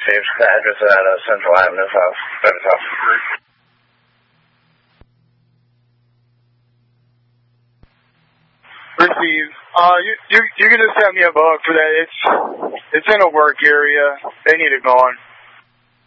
Chief, the address at Central Avenue, South. Receive. You can just send me a book for that. It's in a work area. They need it gone.